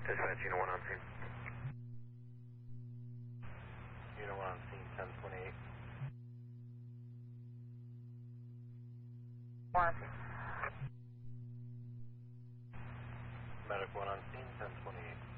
Dispatch, Unit 1 on scene. Unit 1 on scene, 1028. Medic 1 on scene, 1028.